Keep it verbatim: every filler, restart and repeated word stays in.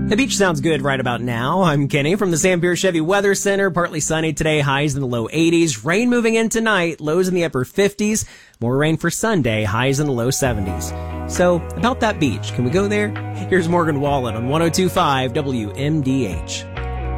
The beach sounds good right about now. I'm Kenny from the Sam Pierce Chevy Weather Center. Partly sunny today, highs in the low eighties. Rain moving in tonight, lows in the upper fifties. More rain for Sunday, highs in the low seventies. So, about that beach, can we go there? Here's Morgan Wallen on one oh two point five W M D H.